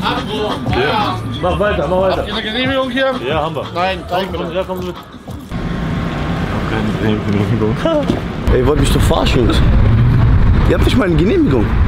Ja. Mach weiter, mach weiter. Habt ihr eine Genehmigung hier? Ja, haben wir. Nein, zeig mir. Ja, komm mit. Keine Genehmigung. Ey, ihr wollt mich doch verarschen, Jungs. Ihr habt nicht mal eine Genehmigung.